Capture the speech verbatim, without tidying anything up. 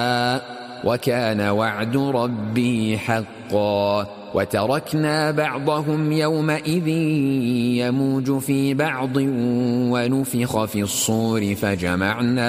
وكان وعد ربي حقا وتركنا بعضهم يومئذ يموج في بعض ونفخ في الصور فجمعنا